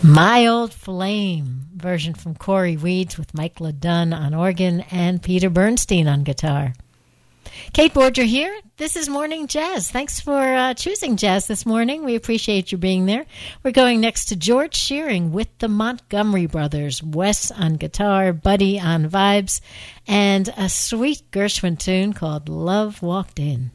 My Old Flame, version from Corey Weeds with Mike LeDunn on organ and Peter Bernstein on guitar. Kate Borger here. This is Morning Jazz. Thanks for choosing jazz this morning. We appreciate you being there. We're going next to George Shearing with the Montgomery Brothers. Wes on guitar, Buddy on vibes, and a sweet Gershwin tune called Love Walked In.